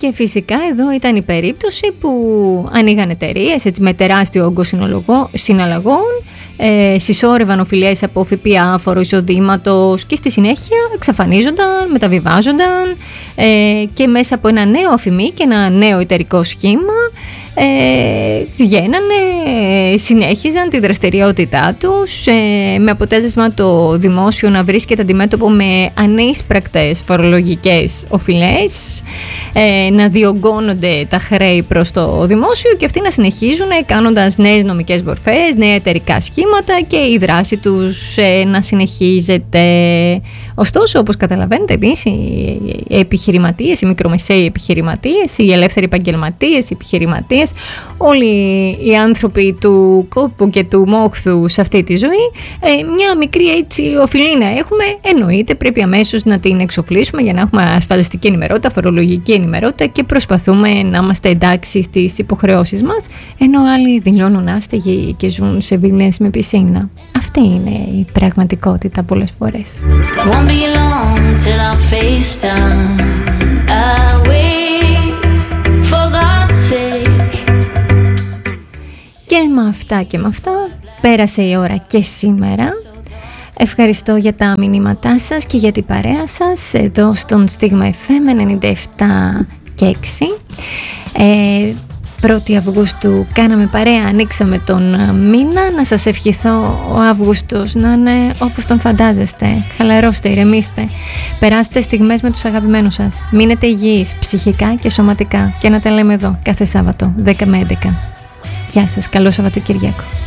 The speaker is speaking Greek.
Και φυσικά εδώ ήταν η περίπτωση που ανοίγαν εταιρείες με τεράστιο όγκο συναλλαγών, συσσόρευαν οφειλές από ΦΠΑ, φόρο εισοδήματος και στη συνέχεια εξαφανίζονταν, μεταβιβάζονταν και μέσα από ένα νέο αφημί και ένα νέο εταιρικό σχήμα βγαίνανε, συνέχιζαν τη δραστηριότητά τους με αποτέλεσμα το δημόσιο να βρίσκεται αντιμέτωπο με ανείσπρακτες φορολογικές οφειλές, να διωγγώνονται τα χρέη προς το δημόσιο και αυτοί να συνεχίζουν κάνοντας νέες νομικές μορφές, νέα εταιρικά σχήματα και η δράση τους να συνεχίζεται. Ωστόσο, όπως καταλαβαίνετε, εμείς οι επιχειρηματίες, οι μικρομεσαίοι επιχειρηματίες, οι ελεύθεροι επαγγελματίες, οι επιχειρηματίες, όλοι οι άνθρωποι του κόπου και του μόχθου σε αυτή τη ζωή, μια μικρή έτσι οφειλή να έχουμε, εννοείται πρέπει αμέσως να την εξοφλήσουμε για να έχουμε ασφαλιστική ενημερότητα, φορολογική ενημερότητα και προσπαθούμε να είμαστε εντάξει στις υποχρεώσεις μας, ενώ άλλοι δηλώνουν άστεγοι και ζουν σε βιλνές με πισίνα. Αυτή είναι η πραγματικότητα πολλές φορές. Και με αυτά και με αυτά πέρασε η ώρα και σήμερα. Ευχαριστώ για τα μηνύματά σας και για την παρέα σας εδώ στον Stigma FM 97 και 6. 1η Αυγούστου κάναμε παρέα, ανοίξαμε τον μήνα. Να σας ευχηθώ ο Αύγουστος να είναι όπως τον φαντάζεστε. Χαλαρώστε, ηρεμήστε, περάστε στιγμές με τους αγαπημένους σας. Μείνετε υγιείς ψυχικά και σωματικά και να τα λέμε εδώ κάθε Σάββατο 10 με 11. Γεια σας, καλό Σαββατοκύριακο.